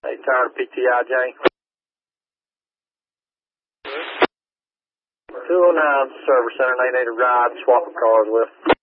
Hey, tired of PTI, Jane. 209 Service Center, they need a ride, swap of cars with.